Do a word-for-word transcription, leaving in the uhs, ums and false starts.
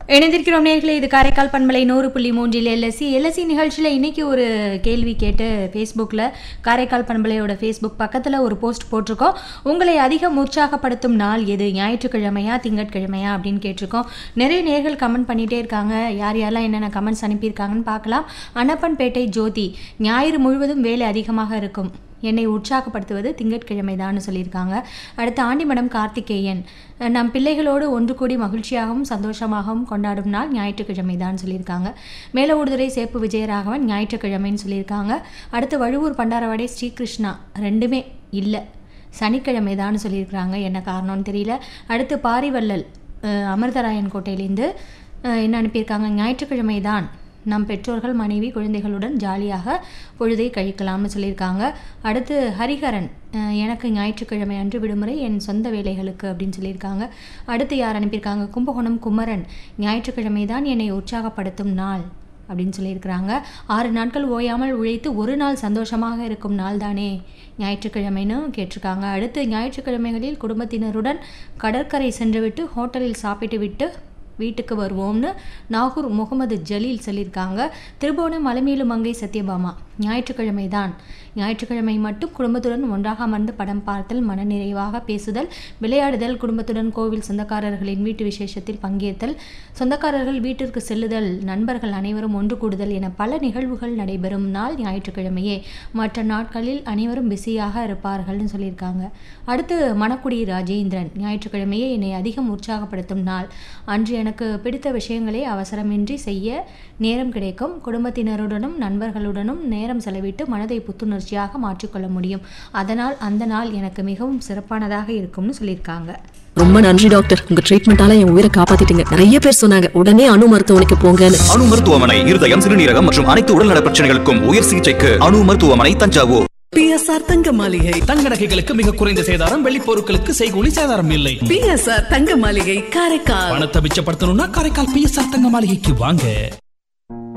இணைந்திருக்கிறோம் நேர்களே. இது காரைக்கால் பண்பலை நூறு புள்ளி மூன்றில் எல்எஸ்சி எல்எஸ்சி நிகழ்ச்சியில் இன்றைக்கி ஒரு கேள்வி கேட்டு ஃபேஸ்புக்கில் காரைக்கால் பண்பலையோட ஃபேஸ்புக் பக்கத்தில் ஒரு போஸ்ட் போட்டிருக்கோம். உங்களை அதிகம் உற்சாகப்படுத்தும் நாள் எது, ஞாயிற்றுக்கிழமையா திங்கட்கிழமையா அப்படின்னு கேட்டிருக்கோம். நிறைய நேர்கள் கமெண்ட் பண்ணிகிட்டே இருக்காங்க. யார் யாரெல்லாம் என்னென்ன கமெண்ட்ஸ் அனுப்பியிருக்காங்கன்னு பார்க்கலாம். அனப்பன்பேட்டை ஜோதி, ஞாயிறு முழுவதும் வேலை அதிகமாக இருக்கும், என்னை உற்சாகப்படுத்துவது திங்கட்கிழமை தான் சொல்லியிருக்காங்க. அடுத்து ஆண்டிமடம் கார்த்திகேயன், நம் பிள்ளைகளோடு ஒன்று கூடி மகிழ்ச்சியாகவும் சந்தோஷமாகவும் கொண்டாடும் நாள் ஞாயிற்றுக்கிழமை தான் சொல்லியிருக்காங்க. மேல ஊடுதுறை சேப்பு விஜயராகவன், ஞாயிற்றுக்கிழமைன்னு சொல்லியிருக்காங்க. அடுத்து வழுவூர் பண்டாரவாடை ஸ்ரீகிருஷ்ணா, ரெண்டுமே இல்லை, சனிக்கிழமை தான் சொல்லியிருக்கிறாங்க, என்ன காரணம்னு தெரியல. அடுத்து பாரிவள்ளல் அமிர்தராயன் கோட்டையிலேருந்து என்ன அனுப்பியிருக்காங்க, ஞாயிற்றுக்கிழமை தான் நம் பெற்றோர்கள் மனைவி குழந்தைகளுடன் ஜாலியாக பொழுதை கழிக்கலாம்னு சொல்லியிருக்காங்க. அடுத்து ஹரிஹரன், எனக்கு ஞாயிற்றுக்கிழமை அன்று விடுமுறை, என் சொந்த வேலைகளுக்கு அப்படின்னு சொல்லியிருக்காங்க. அடுத்து யார் அனுப்பியிருக்காங்க, கும்பகோணம் குமரன், ஞாயிற்றுக்கிழமை தான் என்னை உற்சாகப்படுத்தும் நாள் அப்படின்னு சொல்லியிருக்கிறாங்க. ஆறு நாட்கள் ஓயாமல் உழைத்து ஒரு நாள் சந்தோஷமாக இருக்கும் நாள் தானே ஞாயிற்றுக்கிழமைன்னு கேட்டிருக்காங்க. அடுத்து ஞாயிற்றுக்கிழமைகளில் குடும்பத்தினருடன் கடற்கரை சென்றுவிட்டு ஹோட்டலில் சாப்பிட்டு விட்டு வீட்டுக்கு வருவோம்னு நாகூர் முகமது ஜலீல் சொல்லியிருக்காங்க. திருபுவனம் மலைமேலு மங்கை சத்யபாமா, ஞாயிற்றுக்கிழமை தான், ஞாயிற்றுக்கிழமை மட்டும் குடும்பத்துடன் ஒன்றாக அமர்ந்து படம் பார்த்தல், மனநிறைவாக பேசுதல், விளையாடுதல், குடும்பத்துடன் கோவில் சொந்தக்காரர்களின் வீட்டு விசேஷத்தில் பங்கேற்றல், சொந்தக்காரர்கள் வீட்டிற்கு செல்லுதல், நண்பர்கள் அனைவரும் ஒன்று கூடுதல் என பல நிகழ்வுகள் நடைபெறும் நாள் ஞாயிற்றுக்கிழமையே. மற்ற நாட்களில் அனைவரும் பிஸியாக இருப்பார்கள்னு சொல்லியிருக்காங்க. அடுத்து மணக்குடி ராஜேந்திரன், ஞாயிற்றுக்கிழமையே என்னை அதிகம் உற்சாகப்படுத்தும் நாள், அன்று எனக்கு பிடித்த விஷயங்களை அவசரமின்றி செய்ய நேரம் கிடைக்கும், குடும்பத்தினருடனும் நண்பர்களுடனும் நேரம் செலவிட்டு மனதை புத்துணர்ச்சியாக மாற்றிக்கொள்ள முடியும், அதனால் அந்த நாள் எனக்கு மிகவும் சிறப்பானதாக இருக்கும்னு சொல்லியிருக்காங்க. ரொம்ப நன்றி டாக்டர், உங்க ட்ரீட்மெண்டால என் உயிரை காப்பாத்திட்டீங்க. நிறைய பேர் சொன்னாங்க உடனே அணு மருத்துவமனைக்கு போங்கன்னு. அணு மருத்துவமனை இருதயம், சிறுநீரகம் மற்றும் அனைத்து உடல்நல பிரச்சனைகளுக்கும் உயர் சிகிச்சைக்கு அணு மருத்துவமனை தஞ்சாவூர். பிஎஸ்ஆர் தங்க மாளிகை, தங்க நகைகளுக்கு மிக குறைந்த சேதாரம், வெள்ளி பொருட்களுக்கு செய்கூலி சேதாரம் இல்லை. பிஎஸ்ஆர் தங்க மாளிகை காரைக்கால். பணத்தை மிச்சப்படுத்தணும்னா காரைக்கால் பிஎஸ்ஆர் தங்க மாளிகைக்கு வாங்க.